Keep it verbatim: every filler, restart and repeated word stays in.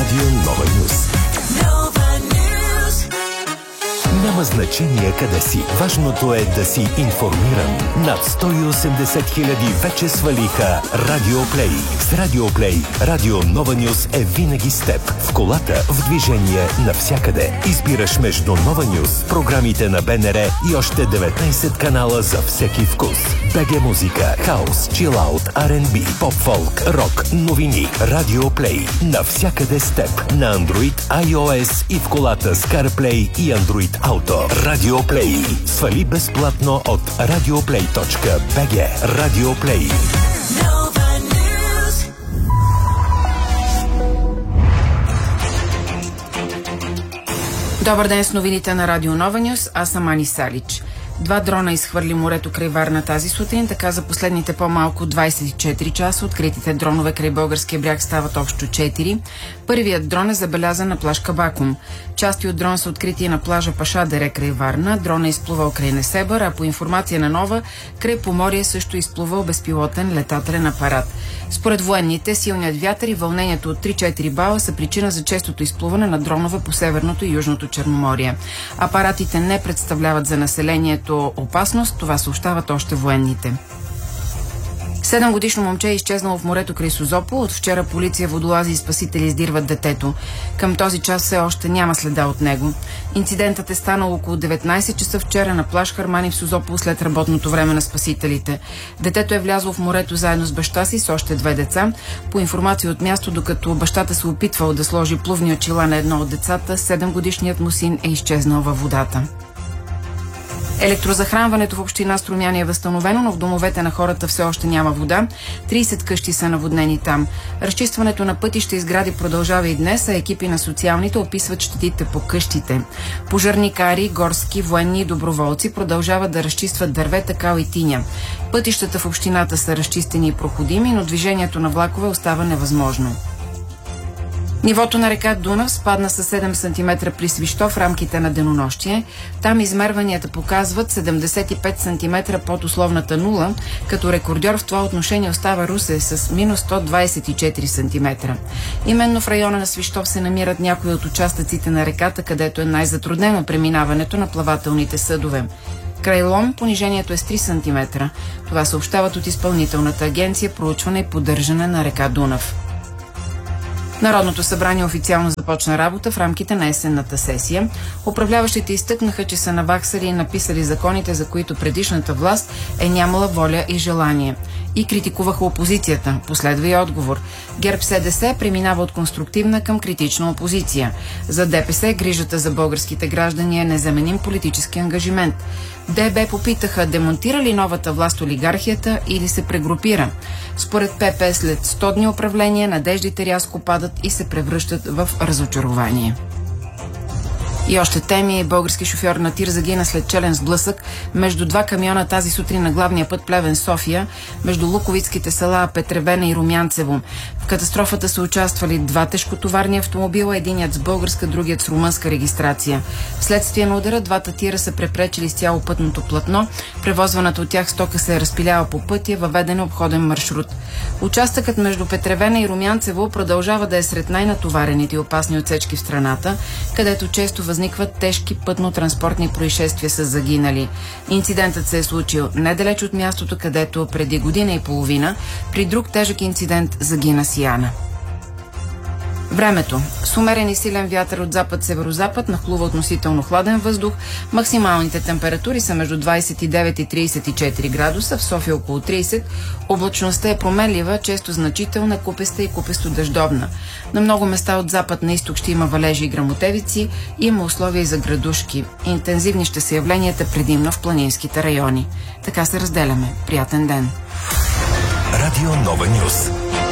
Радио Нова Нюз. Няма значение къде си. Важното е да си информиран. Над сто и осемдесет хиляди вече свалиха Радио Плей. С Радио Плей Радио Нова Нюз е винаги с теб. В колата, в движение, навсякъде. Избираш между Нова Нюз, програмите на БНР и още деветнайсет канала за всеки вкус. БГ музика, хаус, чилаут, Ар енд Би, поп-фолк, рок, новини. Радио Плей. Навсякъде с теб. На Android, iOS и в колата с CarPlay и Android Auto. Радио Плей. Свали безплатно от радиоплей точка би джи. Радио Плей. Добър ден с новините на Радио Нова Нюз. Аз съм Ани Салич. Два дрона изхвърли морето край Варна тази сутрин, така за последните по-малко двайсет и четири часа откритите дронове край българския бряг стават общо четири. Първият дрон е забелязан на плаж Кабакум. Части от дрон са открити на плажа Паша дере край Варна. Дрон е изплувал край Несебър, а по информация на Нова, край Поморие също изплувал безпилотен летателен апарат. Според военните, силният вятър и вълнението от три-четири бала са причина за честото изплуване на дронове по Северното и Южното Черноморие. Апаратите не представляват за населението опасност, това съобщават още военните. Седемгодишно момче е изчезнало в морето край Созопол. От вчера полиция, водолази и спасители издирват детето. Към този час все още няма следа от него. Инцидентът е станал около деветнайсет часа вчера на плаж Хармани в Созопол след работното време на спасителите. Детето е влязло в морето заедно с баща си с още две деца. По информация от място, докато бащата се опитвал да сложи плувни очила на едно от децата, седемгодишният му син е изчезнал във водата. Електрозахранването в община Струмяни е възстановено, но в домовете на хората все още няма вода. трийсет къщи са наводнени там. Разчистването на пътища и сгради продължава и днес, а екипи на социалните описват щетите по къщите. Пожарникари, горски, военни и доброволци продължават да разчистват дървета, кал и тиня. Пътищата в общината са разчистени и проходими, но движението на влакове остава невъзможно. Нивото на река Дунав спадна със седем сантиметра при Свищов в рамките на денонощие. Там измерванията показват седемдесет и пет сантиметра под условната нула, като рекордьор в това отношение остава Русе с минус сто двайсет и четири сантиметра. Именно в района на Свищов се намират някои от участъците на реката, където е най-затруднено преминаването на плавателните съдове. Край Лом понижението е с три сантиметра. Това съобщават от Изпълнителната агенция проучване и поддържане на река Дунав. Народното събрание официално започна работа в рамките на есенната сесия. Управляващите изтъкнаха, че са наваксали и написали законите, за които предишната власт е нямала воля и желание. И критикуваха опозицията. Последва и отговор. ГЕРБ-СДС преминава от конструктивна към критична опозиция. За ДПС грижата за българските граждани е незаменим политически ангажимент. ДБ попитаха, демонтира ли новата власт олигархията или се прегрупира. Според ПП след сто дни управление надеждите рязко падат и се превръщат в разочарование. И още теми. Български шофьор на тир загина след челен сблъсък между два камиона тази сутрин на главния път Плевен-София, между луковитските села Петревена и Румянцево. В катастрофата са участвали два тежкотоварни автомобила, единият с българска, другият с румънска регистрация. Вследствие на удара двата тира са препречили с цяло пътното платно. Превозваната от тях стока се е разпиляла по пътя, въведен обходен маршрут. Участъкът между Петревена и Румянцево продължава да е сред най-натоварените и опасни отсечки в страната, където често възникват тежки пътно-транспортни происшествия с загинали. Инцидентът се е случил недалеч от мястото, където преди година и половина при друг тежък инцидент загина Сияна. Времето. С умерен и силен вятър от запад-северозапад нахлува относително хладен въздух. Максималните температури са между двайсет и девет и трийсет и четири градуса, в София около трийсет. Облачността е променлива, често значителна, купеста и купесто-дъждовна. На много места от запад на изток ще има валежи и гръмотевици. Има условия и за градушки. Интензивни ще са явленията предимно в планинските райони. Така се разделяме. Приятен ден! Радио Нова Нюз.